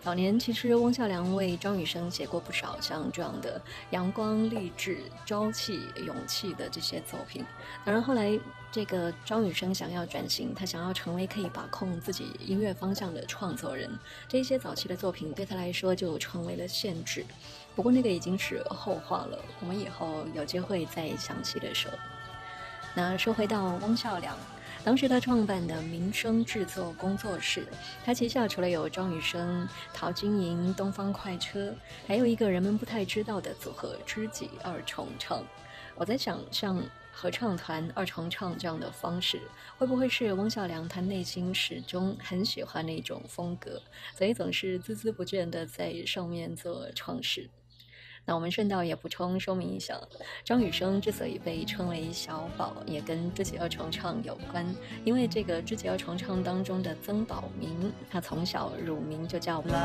早年其实翁孝良为张雨生写过不少像这样的阳光、励志、朝气、勇气的这些作品。当然后来这个张雨生想要转型，他想要成为可以把控自己音乐方向的创作人，这些早期的作品对他来说就成为了限制。不过那个已经是后话了，我们以后有机会再详细的说。那说回到翁孝良，当时他创办的民声制作工作室，他旗下除了有张雨生、陶晶莹、东方快车，还有一个人们不太知道的组合知己二重唱。我在想，像合唱团二重唱这样的方式，会不会是翁孝良他内心始终很喜欢的一种风格，所以总是孜孜不倦地在上面做创始。那我们顺道也补充说明一下，张雨生之所以被称为小宝，也跟知己二重唱有关。因为这个知己二重唱当中的曾宝明，他从小乳名就叫